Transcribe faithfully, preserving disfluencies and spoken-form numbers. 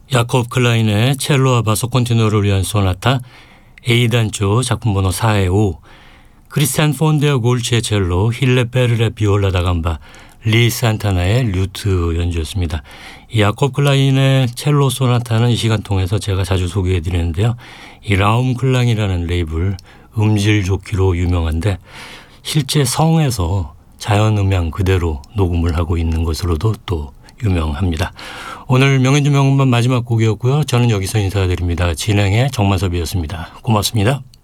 야콥 클라인의 첼로와 바소 콘티누를 위한 소나타 A단조 작품 번호 사의 오, 크리스티안 폰데어 골치의 첼로, 힐레 베르의 비올라 다감바, 리 산타나의 류트 연주였습니다. 이 야콥 클라인의 첼로 소나타는 이 시간 통해서 제가 자주 소개해드리는데요. 이 라움 클랑이라는 레이블 음질 좋기로 유명한데 실제 성에서 자연 음향 그대로 녹음을 하고 있는 것으로도 또 유명합니다. 오늘 명연주 명음반 마지막 곡이었고요. 저는 여기서 인사드립니다. 진행의 정만섭이었습니다. 고맙습니다.